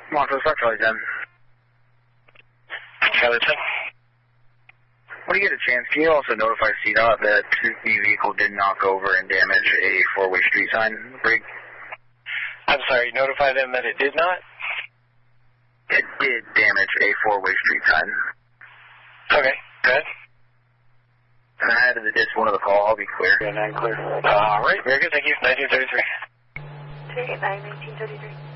Montrose, Charlie 10. Charlie 10. When you get a chance, can you also notify CDOT that the vehicle did knock over and damage a four-way street sign rig? I'm sorry, notify them that it did not? It did damage a four-way street sign. Okay, good. And I added the disc one of the call. I'll be clear. Yeah, 9 clear. All right, very good. Thank you. 1933. 389, 1933.